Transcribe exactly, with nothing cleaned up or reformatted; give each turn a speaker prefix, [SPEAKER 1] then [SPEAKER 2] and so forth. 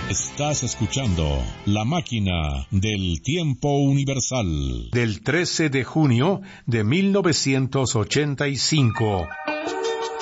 [SPEAKER 1] Estás escuchando La Máquina del Tiempo Universal.
[SPEAKER 2] Del trece de junio de mil novecientos ochenta y cinco.